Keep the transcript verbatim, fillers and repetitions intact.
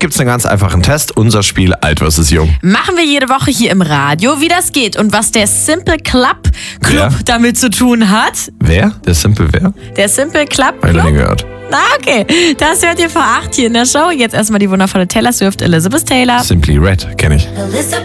gibt es einen ganz einfachen Test. Unser Spiel Alt versus Jung. Machen wir jede Woche hier im Radio, wie das geht und was der Simple Club Club Wer? damit zu tun hat. Wer? Der Simple wer? Der Simple Club Hab ich noch nie Club. gehört. Na, okay. Das hört ihr vor acht hier in der Show. Jetzt erstmal die wundervolle Taylor Swift, Elizabeth Taylor. Simply Red kenne ich.